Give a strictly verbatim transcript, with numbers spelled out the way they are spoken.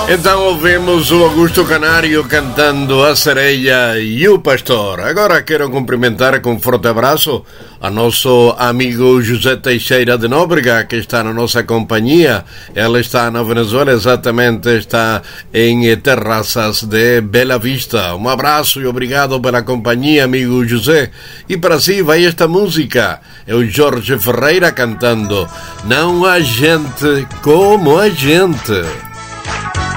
Então ouvimos o Augusto Canário cantando A Sereia e o Pastor. Agora quero cumprimentar com um forte abraço a nosso amigo José Teixeira de Nóbrega, que está na nossa companhia. Ele está na Venezuela, exatamente, está em Terraças de Bela Vista. Um abraço e obrigado pela companhia, amigo José. E para si vai esta música. É o Jorge Ferreira cantando Não há gente como a gente.